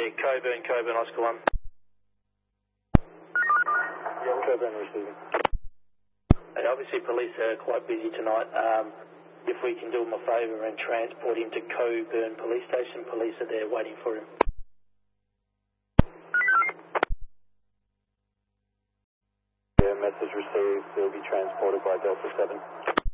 Yeah, Coburn, Oscar 1. Yeah, Coburn receiving. And obviously police are quite busy tonight. If we can do him a favour and transport him to Coburn Police Station, police are there waiting for him. Yeah, message received. He'll be transported by Delta 7.